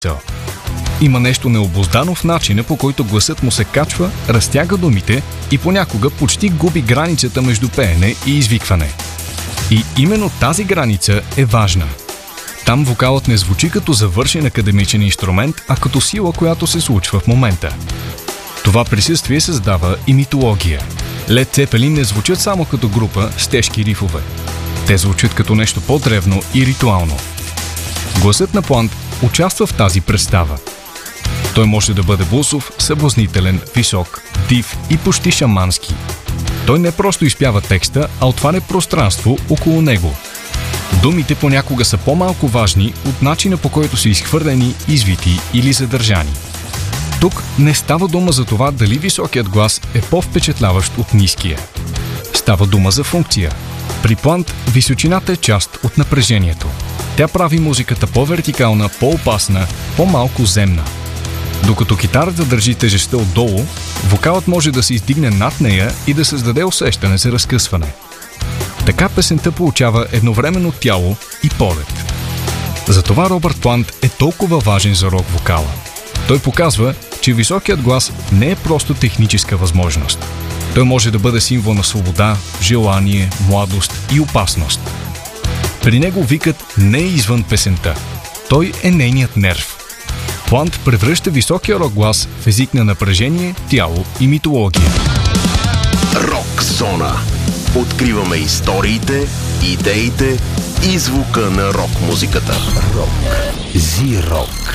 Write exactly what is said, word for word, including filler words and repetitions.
Има нещо необуздано в начина, по който гласът му се качва, разтяга думите и понякога почти губи границата между пеене и извикване. И именно тази граница е важна. Там вокалът не звучи като завършен академичен инструмент, а като сила, която се случва в момента. Това присъствие създава и митология. Лед Цепелин не звучат само като група с тежки рифове. Те звучат като нещо по-древно и ритуално. Гласът на Плант участва в тази представа. Той може да бъде блусов, съблазнителен, висок, див и почти шамански. Той не просто изпява текста, а отваря пространство около него. Думите понякога са по-малко важни от начина, по който са изхвърлени, извити или задържани. Тук не става дума за това дали високият глас е по-впечатляващ от ниския. Става дума за функция. При Плант височината е част от напрежението. Тя прави музиката по-вертикална, по-опасна, по-малко земна. Докато китарата държи тежестта отдолу, вокалът може да се издигне над нея и да създаде усещане за разкъсване. Така песента получава едновременно тяло и полет. Затова Робърт Плант е толкова важен за рок-вокала. Той показва, че високият глас не е просто техническа възможност. Той може да бъде символ на свобода, желание, младост и опасност. При него викът не е извън песента. Той е нейният нерв. Плант превръща високия рок глас в език на напрежение, тяло и митология. Рок зона. Откриваме историите, идеите и звука на рок музиката. Рок. Зи-рок.